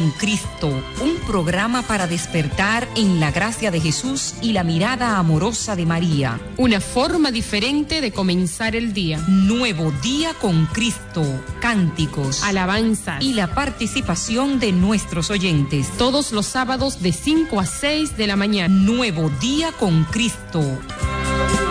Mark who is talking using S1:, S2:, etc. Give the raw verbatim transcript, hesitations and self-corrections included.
S1: con Cristo, un programa para despertar en la gracia de Jesús y la mirada amorosa de María.
S2: Una forma diferente de comenzar el día.
S1: Nuevo día con Cristo, cánticos,
S2: alabanzas
S1: y la participación de nuestros oyentes.
S2: Todos los sábados de cinco a seis de la mañana.
S1: Nuevo día con Cristo.